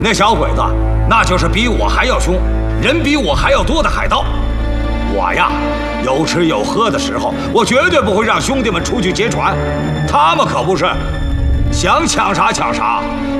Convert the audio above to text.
那小鬼子，那就是比我还要凶，人比我还要多的海盗。我呀，有吃有喝的时候，我绝对不会让兄弟们出去劫船。他们可不是，想抢啥抢啥，